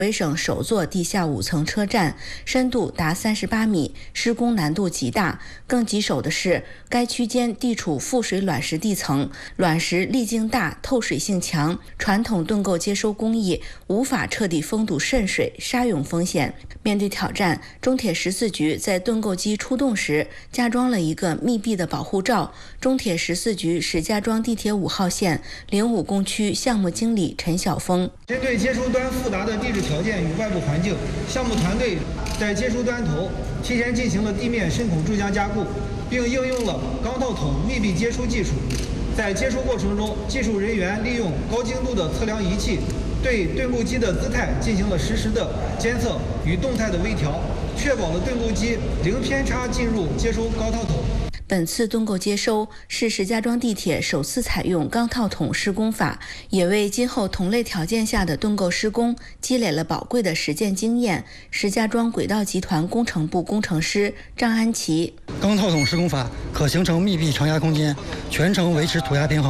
为省首座地下5层车站，深度达38米，施工难度极大。更棘手的是，该区间地处覆水卵石地层，卵石粒径大，透水性强，传统盾构接收工艺无法彻底封堵渗水、沙涌风险。面对挑战，中铁14局在盾构机出动时加装了一个密闭的保护罩。中铁14局石家庄地铁5号线05工区项目经理陈晓峰： 针对接收端复杂的地质条件与外部环境，项目团队在接收端头提前进行了地面深孔注浆加固，并应用了钢套筒密闭接收技术。在接收过程中，技术人员利用高精度的测量仪器对盾构机的姿态进行了实时的监测与动态的微调，确保了盾构机零偏差进入接收钢套筒。 本次盾构接收是石家庄地铁首次采用钢套筒施工法，也为今后同类条件下的盾构施工积累了宝贵的实践经验。石家庄轨道集团工程部工程师张安琪： 钢套筒施工法可形成密闭承压空间，全程维持土压平衡。